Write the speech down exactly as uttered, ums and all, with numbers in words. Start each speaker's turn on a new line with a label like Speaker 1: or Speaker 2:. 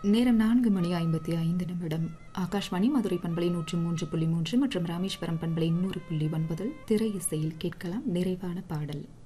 Speaker 1: நேரம் நான்கு மணி ஐம்பத்தி ஐந்து நிமிடம். ஆகாஷ்வாணி மதுரை பண்பலை நூற்று மூன்று புள்ளி மூன்று மற்றும் ராமேஸ்வரம் பண்பலை நூறு புள்ளி ஒன்பதில் திரை இசையில் கேட்கலாம் நிறைவான பாடல்.